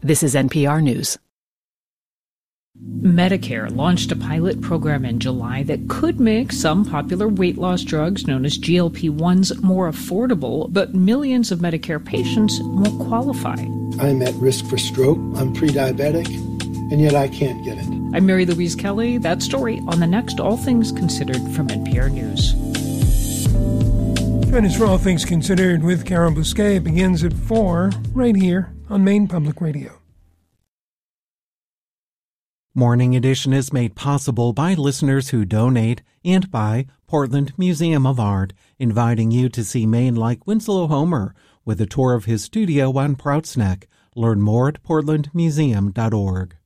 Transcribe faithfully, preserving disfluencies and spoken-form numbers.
This is N P R News. Medicare launched a pilot program in July that could make some popular weight loss drugs known as G L P ones more affordable, but millions of Medicare patients won't qualify. I'm at risk for stroke, I'm pre-diabetic, and yet I can't get it. I'm Mary Louise Kelly. That story on the next All Things Considered from N P R News. Join us for All Things Considered with Carol Bousquet. It begins at four right here on Maine Public Radio. Morning Edition is made possible by listeners who donate and by Portland Museum of Art, inviting you to see Maine like Winslow Homer with a tour of his studio on Prouts Neck. Learn more at portland museum dot org.